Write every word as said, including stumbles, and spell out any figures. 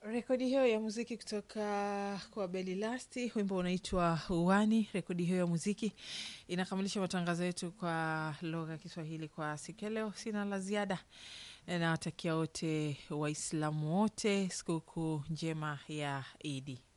Rekodi hiyo ya muziki kutoka kwa Belly Lasti, wimbo unaitwa Uwani. Rekodi hiyo ya muziki inakamilisha matangazo yetu kwa lugha ya Kiswahili kwa siku ya leo. Sina la ziada. Nawatakia wote Waislamu wote sikukuu njema ya Idi.